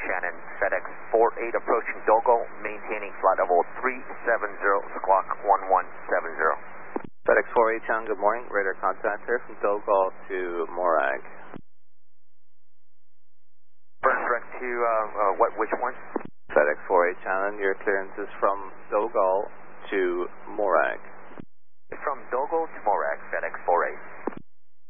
Shannon, FedEx 48 approaching Dogo, maintaining flight level 370, squawk 1170. FedEx 48 Shannon, good morning. Radar contact here from Dogo to Morag. Burn direct to, which one? FedEx 48 Shannon, your clearance is from Dogo to Morag. From Dogo to Morag, FedEx 48.